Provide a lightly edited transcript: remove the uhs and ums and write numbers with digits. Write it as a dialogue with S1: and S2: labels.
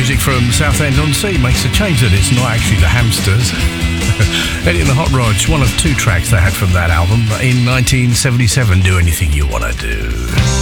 S1: music from Southend-on-Sea makes a change that it's not actually the Hamsters. Eddie and the Hot Rods, one of two tracks they had from that album in 1977, Do Anything You Wanna Do.